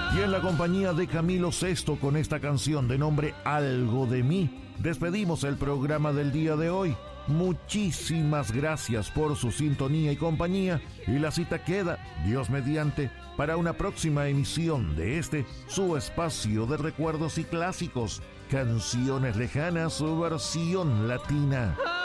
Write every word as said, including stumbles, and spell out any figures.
Y en la compañía de Camilo Sesto con esta canción de nombre Algo de mí, despedimos el programa del día de hoy. Muchísimas gracias por su sintonía y compañía, y la cita queda, Dios mediante, para una próxima emisión de este, su espacio de recuerdos y clásicos, Canciones Lejanas, versión latina.